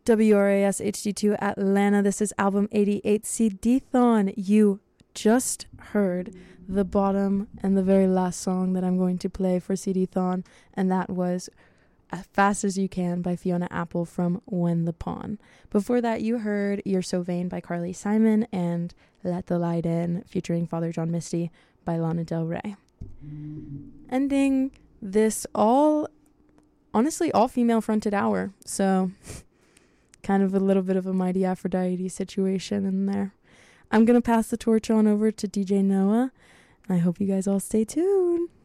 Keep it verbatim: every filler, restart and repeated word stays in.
W R A S H D two Atlanta. This is album eighty-eight, C D-Thon. You just heard the bottom and the very last song that I'm going to play for C D-Thon, and that was As Fast As You Can by Fiona Apple from When the Pawn. Before that, you heard You're So Vain by Carly Simon and Let the Light In featuring Father John Misty by Lana Del Rey. Ending this all, honestly, all female fronted hour. So kind of a little bit of a Mighty Aphrodite situation in there. I'm going to pass the torch on over to D J Noah. I hope you guys all stay tuned.